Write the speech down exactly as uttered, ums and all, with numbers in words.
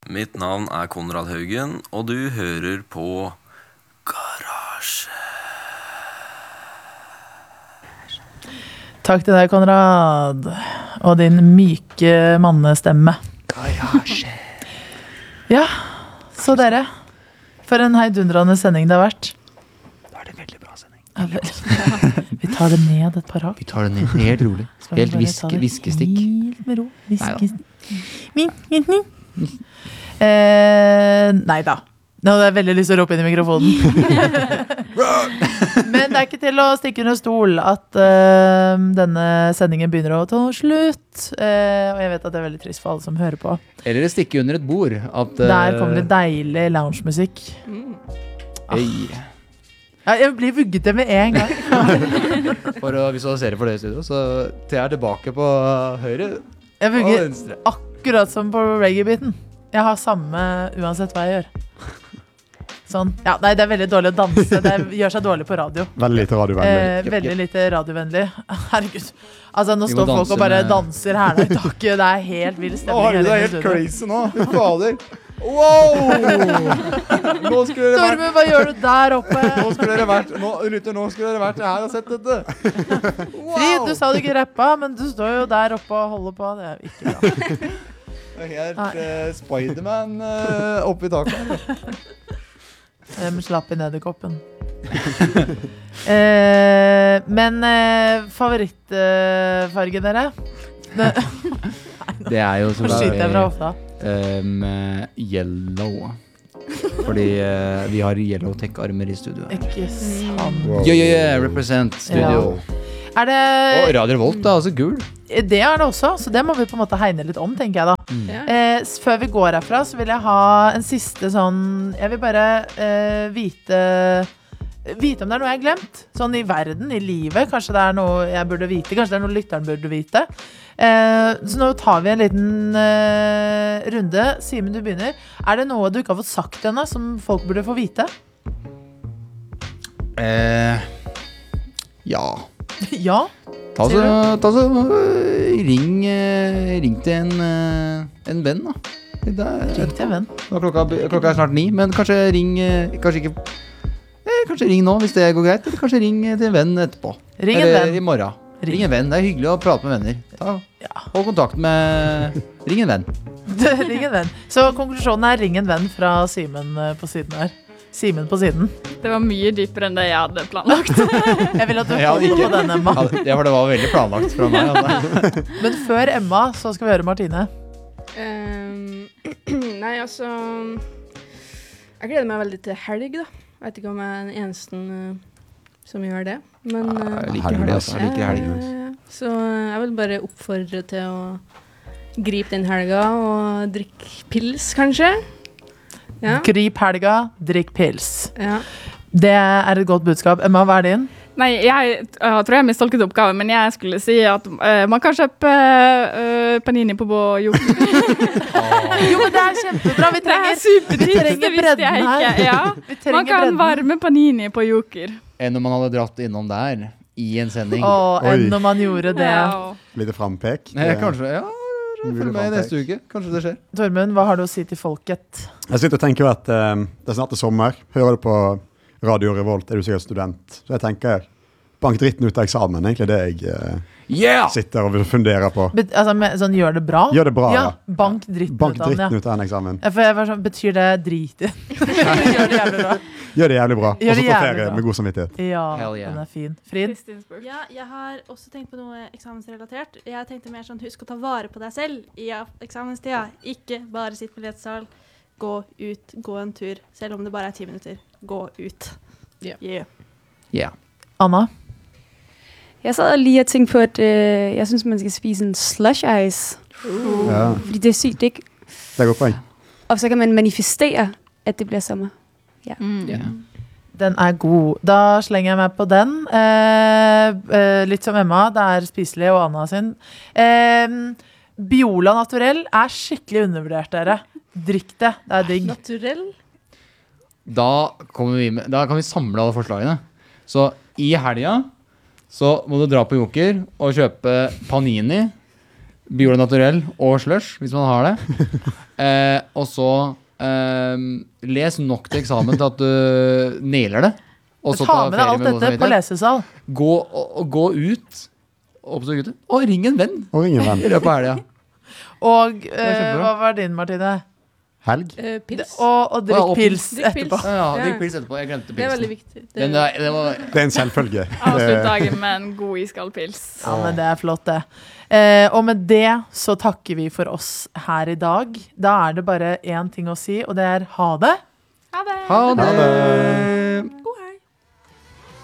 Mitt navn er Konrad Haugen, og du hører på Garasje. Takk til deg, Konrad, og din myke mannestemme. Garasje. Ja, så dere, for en heidundrende sending det har vært. Da er det veldig bra sending. Ja, vel. Vi tar det ned et par hakk. Vi tar det ned, helt rolig. Helt viske, viskestikk. Helt med ro, viskestikk. Eh, nei da. Nå hadde jeg veldig lyst til å rope inn i mikrofonen. Men det er ikke til å stikke under stol at uh, denne sendingen begynner å ta slutt. Uh, og jeg vet at det er veldig trist for alle som hører på. Eller stikke under et bord. At, uh, Der kommer det deilig loungemusikk. Mm. Ah. Ja, jeg blir vugget det med en gang. For å visualisere for det i studio, så Thea er tilbake på høyre Jeg og vugger venstre. akkurat som på reggae-biten. Jeg har samme uansett hva jeg gjør. Sånn. Ja, nei, det er veldig dårlig å danse. Det gjør seg dårlig på radio. Veldig lite radiovennlig. Eh, veldig lite radiovennlig. Herregud. Altså, nå Vi må står folk og bare danse med- danser her i taket. Det er helt vill Å, stemning. herregud, det er her inne i helt studio. crazy nå. Fy fader. Wow! Nå skulle dere vært Tormund, hva gjør du der oppe? Nå skulle dere vært Nå, lytter, nå skulle dere vært her og sett dette. Frid, du sa du ikke rappa, men du står jo der oppe og holder på. Det er ikke bra. Det er helt uh, Spiderman uh, oppe i taket. Um, slapp i nederkoppen. eh, men eh, favorittfargen dere? Det, Det er jo Nå skyter jeg fra hofta. um, yellow. Fordi uh, vi har Yellow Tech-armer i studio. Ikke sant. Yeah, yeah, yeah, represent studio. Er det, Og Radio Revolt er også gul. det er det også, så det må vi på en måte hegne litt om, tenker jeg da. Mm. Eh, s- før vi går herfra, så vil jeg ha en siste sånn Jeg vil bare eh, vite Vite om det er noe jeg har glemt. Sånn i verden, i livet. Kanskje det er noe jeg burde vite. Kanskje det er noe lytteren burde vite. Eh, så nå tar vi en liten eh, runde. Simen, du begynner. Er det noe du ikke har fått sagt ennå, som folk burde få vite? Eh, ja. Ja. Ta så, Sier ta så øh, ring, øh, ring til en, øh, en venn, da. Det er, Ring til en venn. Nå er klokka, klokka er snart ni, men kanskje ring øh, Kanskje ikke eh, Kanskje ring nå, hvis det går greit. Eller kanskje ring til en venn etterpå. Ring en eller venn. i morgen. Ring. Ring en venn. Det er hyggelig å prate med venner. Ta, Ja. Hold kontakt med Ring en venn. Ring en venn. Så konklusjonen er ring en venn fra Simen eh, på siden her. Simen på siden. Det var mye dypere enn det jeg hadde planlagt. Jeg vil at du Jeg hadde holder ikke- på den, Emma. Ja, det, for det var veldig planlagt fra meg. Altså. Men før Emma, så skal vi høre Martine. Ehm, nei, altså Jeg gleder meg veldig til helg, da. Jeg vet ikke om jeg er den eneste uh, som gjør det. Men uh, Jeg liker helg, altså. Jeg liker helg. eh, Så uh, jeg vil bare oppfordre til å gripe den helga og drikke pils, kanskje. Ja. Grip helga, drikk pils. ja. Det er et godt budskap. Emma, hva er din? Nei, jeg uh, tror jeg mistolket oppgaven, men jeg skulle si at uh, man kan kjøpe uh, panini på Joker. Jo, men det er kjempebra. Vi Det er trenger, supertips, vi trenger det visste bredden jeg her. ikke. Ja. Vi trenger Man kan bredden. varme panini på Joker. Enn om man hadde dratt innom der i en sending. Å, Oi. enn når man gjorde det. Ja. Lite frampek. Nei, Det- kanskje, ja. Følg med neste uke. Kanskje det skjer. Tormund, hva har du å si til folket? Jeg sitter og tenker jo at eh, det er snart er sommer. Hører du på Radio Revolt, er du sikkert student. Så jeg tenker, bank dritten ut av eksamen, egentlig det jeg eh, Yeah! sitter og vil fundere på. Bet altså, med, sånn, gjør det bra? Gjør det bra, ja. ja. Bank dritten Bank ut av den, dritten ja. ut av den eksamen. Ja, for jeg var sånn, betyr det drit i? Gjør det jævlig bra. Gjør det jævlig bra. Gjør Og så det på jævlig ferie bra. med god samvittighet. Ja, Hell yeah. den er fin. Frid? Ja, jeg har også tenkt på noe eksamensrelatert. Jeg tenkte mer sånn, husk å ta vare på deg selv i eksamenstida. Ikke bare sitt på lettesal. Gå ut, gå en tur. Selv om det bare er ti minutter. Gå ut. Ja. Yeah. Yeah. Anna? Jeg sad lige og tænkte på, at øh, jeg synes, man skal spise en slush ice. Uh. Ja, Fordi det er sygt, ikke? det er godt poeng. Og så kan man manifestere, at det bliver sommer. Mm. Yeah. Den er god. Da slenger jeg meg på den. Eh, eh, litt som Emma, det er spiselig, og Anna sin. Eh, Biola Naturell er skikkelig undervurdert, dere. Drikk det, det er digg. Naturell. Da, kommer vi med, da kan vi samle alle forslagene. Så i helga så må du dra på Joker og kjøpe panini Biole naturell og slush, hvis man har det. Eh, og så eh, les nok til eksamen til at du nailer det. Og så Ta ta med deg ferie alt med god dette på samvittighet. lesesal. Gå, og, og gå ut, oppsøk gutter, og ring en venn Og ring en venn. i løpet av helga. Og er eh, kjempebra. hva var din, Martine? Helg. Eh, pils. Og, og Ja, drikk og- pils Drikk pils. etterpå. Ja, Ja. drikk pils etterpå. Jeg glemte Det er veldig pilsen. viktig. Det, Den, der- det var, Det er en selvfølge. Avslutt Det- dagen med en god iskald pils. Ja, men det er flott, det. Eh, og med det så takker vi for oss her i dag. Da er det bare én ting å si, og det er ha det. Ha det! ha Ha det! det.